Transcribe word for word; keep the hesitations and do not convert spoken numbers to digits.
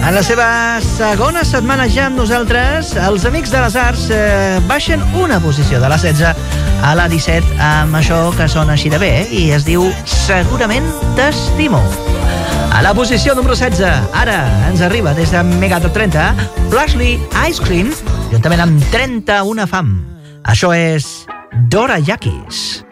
En la seva segona setmana ja amb nosaltres, els Amics de les Arts eh, baixen una posició de la setze a la disset amb això que sona així de bé, eh? I es diu Segurament t'estimo. A la posició número setze, ara ens arriba des de Megatop trenta, Flashly Ice Cream, juntament amb trenta-una fam. Això és Dora Yakis.